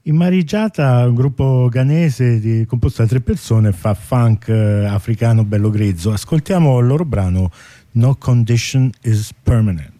In Marigiata, un gruppo ghanese composto da 3 persone, fa funk africano bello grezzo. Ascoltiamo il loro brano No Condition is Permanent.